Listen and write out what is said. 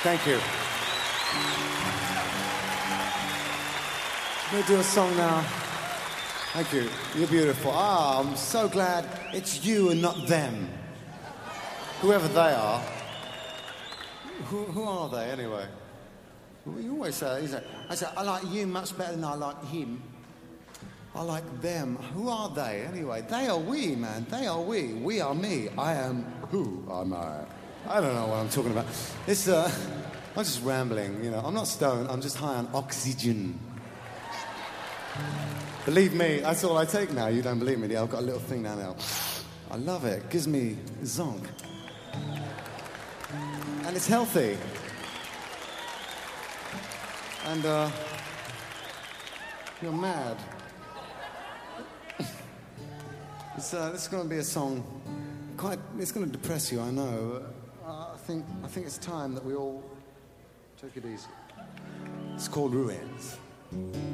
Thank you. We're going to do a song now. Thank you. You're beautiful. Ah, I'm so glad it's you and not them. Whoever they are. Who are they, anyway? You always say that. I say, I like you much better than I like him. I like them. Who are they, anyway? They are we, man. They are we. We are me. I am who am I? I don't know what I'm talking about. It's, I'm just rambling, you know. I'm not stoned. I'm just high on oxygen. Believe me, that's all I take now. You don't believe me? I've got a little thing down there. I love it. It gives me zonk. And it's healthy. And, you're mad. This is going to be a song, it's going to depress you, I know. I think it's time that we all take it easy. It's called Ruins.